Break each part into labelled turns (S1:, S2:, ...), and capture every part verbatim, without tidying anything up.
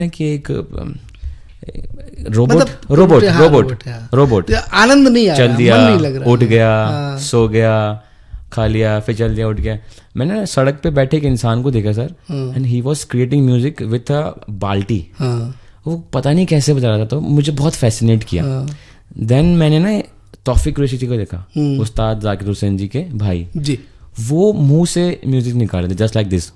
S1: कि एक robot robot robot robot
S2: आनंद नहीं आ रहा,
S1: चल दिया,
S2: मन नहीं लग रहा,
S1: उठ गया,
S2: हाँ।
S1: सो गया, खा लिया, फिर चल दिया, उठ गया। मैंने सड़क पे बैठे एक इंसान को देखा sir, and he was creating music with a बाल्टी। वो पता नहीं कैसे बजा रहा था, तो मुझे बहुत फैसिनेट किया। देन मैंने ना तौफीक कुरैशी जी को देखा, उस्ताद जाकिर हुसैन जी के भाई
S2: जी,
S1: वो मुंह से म्यूजिक निकाल रहे थे just like this.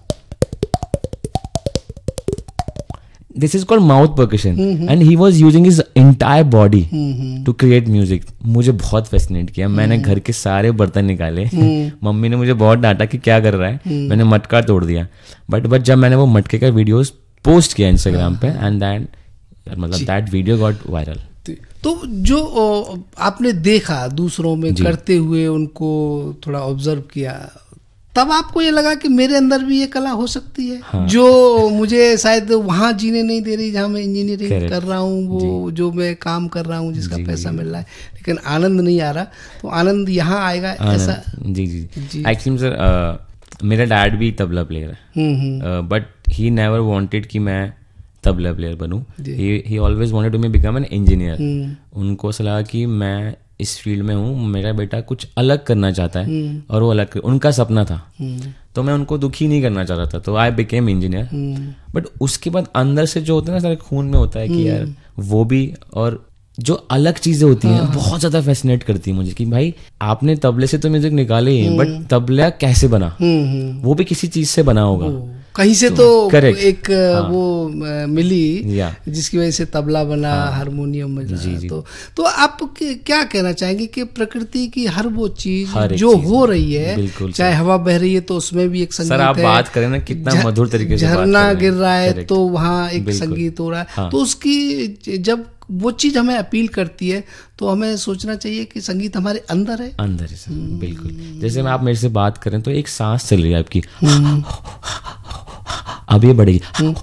S1: This is called mouth percussion, mm-hmm. and he was using his entire body mm-hmm. to create music. मुझे बहुत फैसिनेट किया। mm-hmm. मैंने घर के सारे बर्तन निकाले। mm-hmm. मम्मी ने मुझे बहुत डांटा कि क्या कर रहा है। mm-hmm. मैंने मटका तोड़ दिया, बट बट जब मैंने वो मटके का वीडियोस पोस्ट किया इंस्टाग्राम पे, एंड दैट मतलब दैट वीडियो गॉट वायरल।
S2: तो जो आपने देखा दूसरों में करते हुए, उनको थोड़ा ऑब्जर्व किया, तब आपको ये लगा कि मेरे अंदर भी ये कला हो सकती है। हाँ। जो मुझे शायद वहां जीने नहीं दे रही जहां मैं इंजीनियरिंग कर रहा हूँ, वो जो मैं काम कर रहा हूँ जिसका पैसा मिल रहा है, लेकिन आनंद नहीं आ रहा, तो आनंद यहाँ आएगा ऐसा। जी जी जी
S1: एक्चुअली सर मेरा डैड भी तबला प्लेयर है, बट ही नेवर वांटेड कि मैं tabla player बनूं। He always wanted to me become an engineer. उनको सलाह कि मैं इस फील्ड में हूँ, मेरा बेटा कुछ अलग करना चाहता है, और वो अलग कर, उनका सपना था, तो मैं उनको दुखी नहीं करना चाहता था, तो आई बिकेम इंजीनियर। बट उसके बाद अंदर से जो होता है ना सर, खून में होता है कि यार वो भी, और जो अलग चीजें होती हैं बहुत ज्यादा फैसिनेट करती है मुझे, कि भाई आपने तबले से तो म्यूजिक निकाले ही, बट तबला कैसे बना, वो भी किसी चीज से बना होगा,
S2: कहीं से तो, तो एक हाँ, वो मिली जिसकी वजह से तबला बना, हाँ, हारमोनियम बजा। जी, जी। तो तो आप क्या कहना चाहेंगे कि प्रकृति की हर वो चीज जो चीज हो रही है, चाहे हवा बह रही है तो उसमें भी एक संगीत है।
S1: सर आप बात करें ना कितना मधुर तरीके से,
S2: झरना गिर रहा है तो वहाँ एक संगीत हो रहा है, हाँ। तो उसकी जब वो चीज हमें अपील करती है तो हमें सोचना चाहिए कि संगीत हमारे अंदर है,
S1: अंदर है सर, बिल्कुल। जैसे मैं आप मेरे से बात करें तो एक सांस चल रही है आपकी, अब ये बढ़ेगी,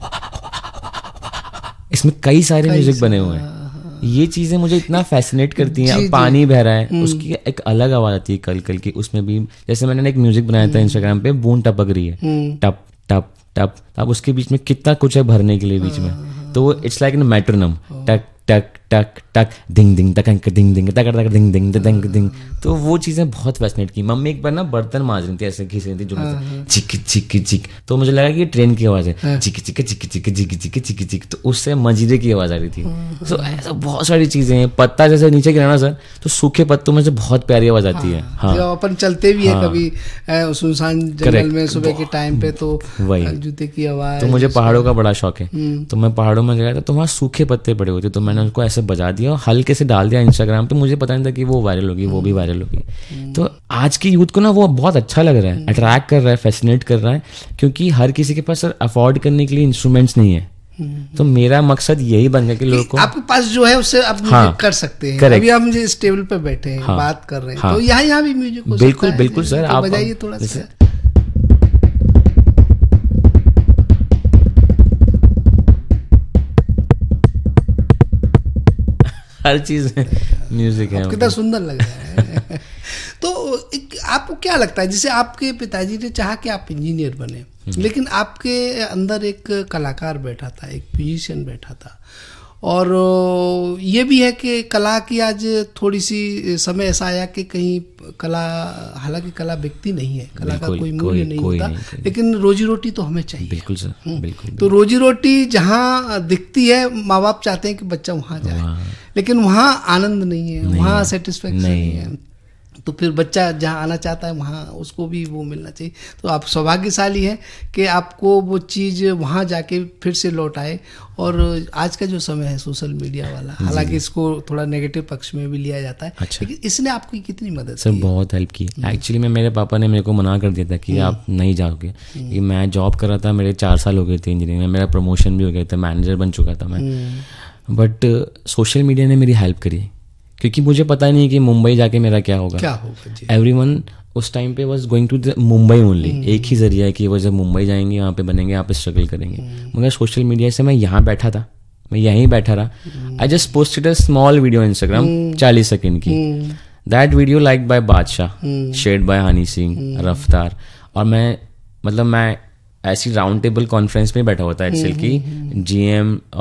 S1: इसमें कई सारे म्यूजिक बने हुए हैं। ये चीजें मुझे इतना फैसिनेट करती हैं। पानी बह रहा है, उसकी एक अलग आवाज आती है कल कल की, उसमें भी जैसे मैंने एक म्यूजिक बनाया था इंस्टाग्राम पे, बूंद टपक रही है, टप टप टप, अब उसके बीच में कितना कुछ है भरने के लिए बीच में, तो इट्स लाइक इन मेट्रोनम, टक टक टक टक दिंग दिंग टक दिंग दिंग टक टक दिंग दिंग दिंग दिंग। तो वो चीजें बहुत फैसिनेट की। मम्मी एक बार ना बर्तन मांज रही थी, ऐसे घिस रही थी, जो चिक चिक चिक, तो मुझे लगा कि ये ट्रेन की आवाज है, चिक चिक चिक चिक चिक चिक चिक चिक, तो उससे मजीरे की आवाज आ रही थी। तो ऐसा बहुत सारी चीजें हैं। पत्ता जैसे नीचे गिरा ना सर, तो सूखे पत्तों में से बहुत प्यारी आवाज आती है। हाँ,
S2: अपन चलते भी है कभी सुनसान जंगल में सुबह के टाइम पे, तो वही जूते की आवाज।
S1: तो मुझे पहाड़ों का बड़ा शौक है, तो मैं पहाड़ों में गया था, तो वहाँ सूखे पत्ते पड़े हुए थे, तो मैंने उसको ऐसे बजा दिया, हल्के से डाल दिया इंस्टाग्राम पे। मुझे पता नहीं था कि वो वायरल होगी, वो भी वायरल होगी। तो आज की यूथ को ना वो बहुत अच्छा लग रहा है, अट्रैक्ट कर रहा है, फैसिनेट कर रहा है, क्योंकि हर किसी के पास सर अफोर्ड करने के लिए इंस्ट्रूमेंट्स नहीं है। तो मेरा मकसद यही बन गया कि लोगों को,
S2: आपके पास जो है उससे आप हाँ, कर सकते हैं। अभी आप मुझे इस टेबल पे बैठे हैं, हाँ, बात कर रहे हैं, हाँ, तो यहाँ यहाँ भी म्यूजिक हो
S1: बिल्कुल
S2: सकता है।
S1: बिल्कुल सर, आप
S2: बजाइए थोड़ा सा।
S1: हर चीज म्यूजिक है,
S2: कितना सुंदर लग रहा है। तो एक, आपको क्या लगता है, जैसे आपके पिताजी ने चाहा कि आप इंजीनियर बने, लेकिन आपके अंदर एक कलाकार बैठा था, एक म्यूजिशियन बैठा था, और ये भी है कि कला की आज थोड़ी सी समय ऐसा आया कि कहीं कला, हालांकि कला बिकती नहीं है, कला का कोई मूल्य नहीं होता, लेकिन रोजी रोटी तो हमें चाहिए।
S1: बिल्कुल सर, बिल्कुल।
S2: तो रोजी रोटी जहाँ दिखती है, माँ बाप चाहते हैं कि बच्चा वहाँ जाए, लेकिन वहाँ आनंद नहीं है, वहाँ सेटिस्फेक्शन नहीं है, तो फिर बच्चा जहाँ आना चाहता है वहाँ उसको भी वो मिलना चाहिए। तो आप सौभाग्यशाली हैं कि आपको वो चीज़ वहाँ जाके फिर से लौट आए। और आज का जो समय है सोशल मीडिया वाला, हालांकि इसको थोड़ा नेगेटिव पक्ष में भी लिया जाता है, अच्छा, लेकिन इसने आपकी कितनी मदद
S1: सर? बहुत हेल्प की। एक्चुअली में मेरे पापा ने मेरे को मना कर दिया था कि आप नहीं जाओगे, कि मैं जॉब कर रहा था, मेरे चार साल हो गए थे इंजीनियरिंग में, मेरा प्रमोशन भी हो गया था, मैनेजर बन चुका था मैं, बट सोशल मीडिया ने मेरी हेल्प करी, क्योंकि मुझे पता नहीं कि मुंबई जाके मेरा क्या होगा, क्या होगा। एवरीवन उस टाइम पे was going to the Mumbai only, एक ही जरिया है कि वो जब मुंबई जाएंगे, यहाँ पे बनेंगे, यहाँ पे स्ट्रगल करेंगे। मगर सोशल मीडिया से मैं यहाँ बैठा था, मैं यहीं बैठा रहा। I just posted a small video Instagram, चालीस सेकेंड की, दैट वीडियो लाइक बाय बादशाह, शेयर्ड बाय हनी सिंह, रफ्तार, और मैं मतलब मैं ऐसी राउंड टेबल कॉन्फ्रेंस में बैठा होता है एचसीएल की जीएम